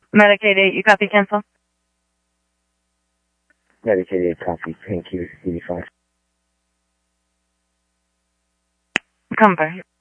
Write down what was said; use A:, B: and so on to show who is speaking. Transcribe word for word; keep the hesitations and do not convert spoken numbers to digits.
A: Medicaid eight, you copy cancel?
B: Medicaid eight copy. Thank you. eighty-five.
A: Come by.